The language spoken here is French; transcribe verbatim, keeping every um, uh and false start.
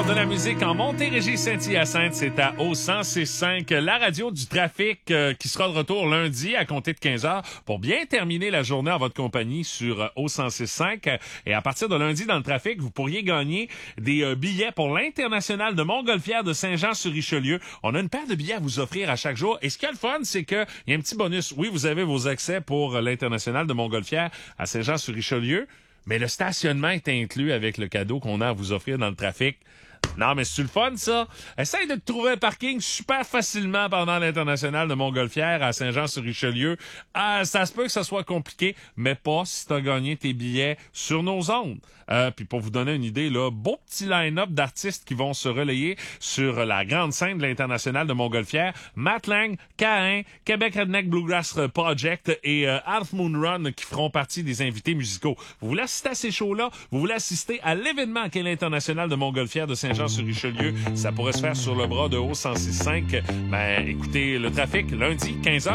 meilleur de la musique en Montérégie-Saint-Hyacinthe, c'est à O cent six cinq, la radio du trafic euh, qui sera de retour lundi à compter de quinze heures pour bien terminer la journée en votre compagnie sur euh, O cent six cinq. Et à partir de lundi dans le trafic, vous pourriez gagner des euh, billets pour l'International de Montgolfière de Saint-Jean-sur-Richelieu. On a une paire de billets à vous offrir à chaque jour. Et ce qui est le fun, c'est qu'il y a un petit bonus. Oui, vous avez vos accès pour euh, l'International de Montgolfière à Saint-Jean-sur-Richelieu. Mais le stationnement est inclus avec le cadeau qu'on a à vous offrir dans le trafic. Non, mais c'est le fun, ça. Essaye de te trouver un parking super facilement pendant l'International de Montgolfière à Saint-Jean-sur-Richelieu. Ah, ça se peut que ça soit compliqué, mais pas si t'as gagné tes billets sur nos ondes. Euh, puis pour vous donner une idée, là, beau petit line-up d'artistes qui vont se relayer sur la grande scène de l'International de Montgolfière. Matt Lang, Caïn, Québec Redneck Bluegrass Project et euh, Half Moon Run qui feront partie des invités musicaux. Vous voulez assister à ces shows-là? Vous voulez assister à l'événement qu'est l'International de Montgolfière de Saint-Jean-sur-Richelieu? Ça pourrait se faire sur le bras de O cent six cinq. Ben, écoutez, le trafic, lundi, quinze heures.